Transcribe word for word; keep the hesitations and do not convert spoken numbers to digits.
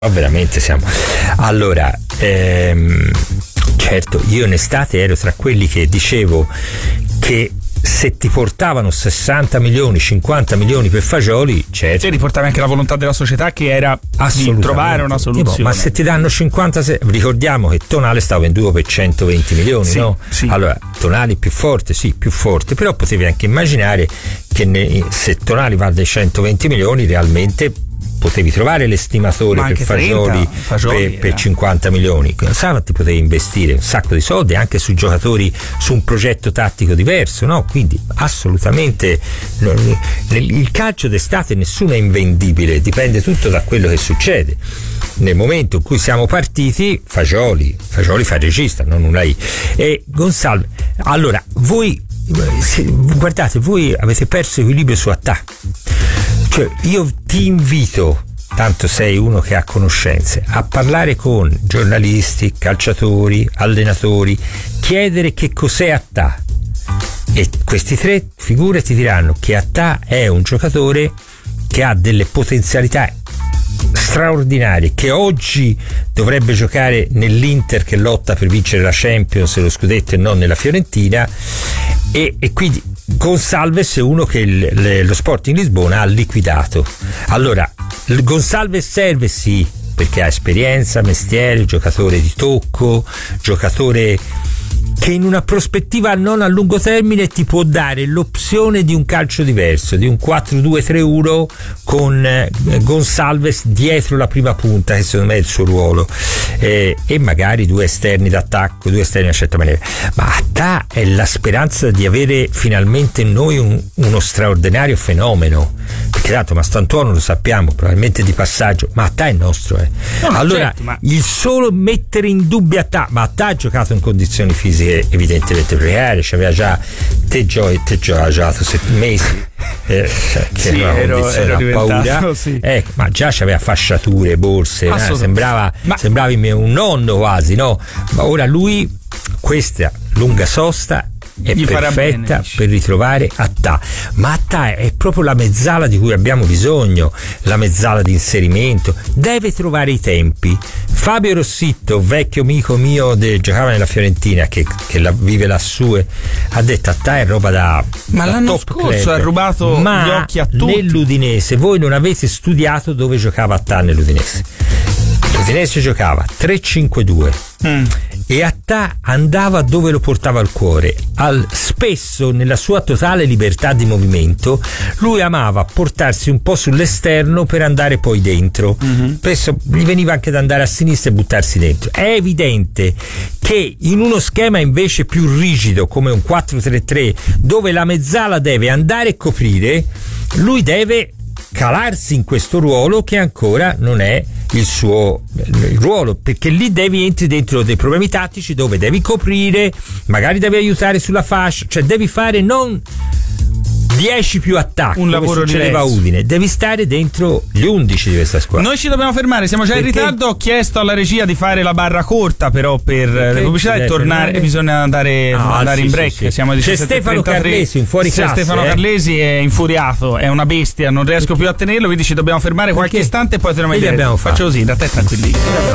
veramente siamo. Allora, ehm, certo, io in estate ero tra quelli che dicevo che se ti portavano sessanta milioni, cinquanta milioni per fagioli, certo. Ti riportavi anche la volontà della società che era di trovare una soluzione. Tipo, ma se ti danno cinquanta, ricordiamo che Tonale stava venduto per centoventi milioni, sì, no? Sì. Allora, Tonali più forte, sì, più forte, però potevi anche immaginare che ne, se Tonali va dai centoventi milioni, realmente potevi trovare l'estimatore per fagioli, fagioli per, per cinquanta milioni. Sa, ti potevi investire un sacco di soldi anche su giocatori, su un progetto tattico diverso, no? Quindi assolutamente il calcio d'estate nessuno è invendibile, dipende tutto da quello che succede. Nel momento in cui siamo partiti, Fagioli, Fagioli fa il regista, non una I. E Gonsalves, allora voi guardate, voi avete perso equilibrio su attacco. Cioè, io ti invito, tanto sei uno che ha conoscenze, a parlare con giornalisti, calciatori, allenatori, chiedere che cos'è Attà. E questi tre figure ti diranno che Attà è un giocatore che ha delle potenzialità straordinarie, che oggi dovrebbe giocare nell'Inter che lotta per vincere la Champions e lo scudetto e non nella Fiorentina, e, e quindi Gonsalves è uno che il, le, lo Sporting Lisbona ha liquidato. Allora, il Gonsalves serve sì, perché ha esperienza, mestiere, giocatore di tocco, giocatore che in una prospettiva non a lungo termine ti può dare l'opzione di un calcio diverso, di un quattro due tre uno con eh, Gonsalves dietro la prima punta, che secondo me è il suo ruolo, eh, e magari due esterni d'attacco, due esterni in una certa maniera. Ma Attà è la speranza di avere finalmente in noi un, uno straordinario fenomeno, perché tanto Mastantuono lo sappiamo, probabilmente di passaggio, ma Attà è nostro, eh. no, allora certo, ma... il solo mettere in dubbio Attà, ma Attà ha giocato in condizioni fisiche evidentemente precare, c'aveva già te giochi te già giocato sette mesi, eh, che sì, era una ero, condizione ero a paura, sì. eh, ma già c'aveva fasciature, borse, eh, sembrava ma... sembravi un nonno quasi, no? Ma ora lui, questa lunga sosta è Gli perfetta bene, per ritrovare Attà, ma Attà è proprio la mezzala di cui abbiamo bisogno, la mezzala di inserimento, deve trovare i tempi. Fabio Rossitto, vecchio amico mio che giocava nella Fiorentina, che, che la, vive lassù, ha detto Attà è roba da ma da l'anno top scorso club. ha rubato ma gli occhi a tutti. Nell'Udinese voi non avete studiato dove giocava Attà nell'Udinese. L'Udinese giocava tre cinque due mm. e Attà andava dove lo portava il cuore. Al, spesso nella sua totale libertà di movimento lui amava portarsi un po' sull'esterno per andare poi dentro, mm-hmm. spesso gli veniva anche da andare a sinistra e buttarsi dentro. È evidente che in uno schema invece più rigido come un quattro tre tre, dove la mezzala deve andare e coprire, lui deve calarsi in questo ruolo che ancora non è il suo il ruolo, perché lì devi entri dentro dei problemi tattici dove devi coprire, magari devi aiutare sulla fascia, cioè devi fare non dieci più attacchi, un lavoro succedeva a Udine, devi stare dentro gli undici di questa squadra. Noi ci dobbiamo fermare, siamo già perché? in ritardo. Ho chiesto alla regia di fare la barra corta però per perché le pubblicità e tornare fermare? Bisogna andare, no, andare sì, in break, sì, sì. Siamo a diciassette e trentatré. C'è Stefano Carlesi in fuori classe, Stefano eh? Carlesi è infuriato, è una bestia, non riesco perché? più a tenerlo, quindi ci dobbiamo fermare perché? qualche istante e poi torniamo in diretta. Faccio così, da te tranquilli.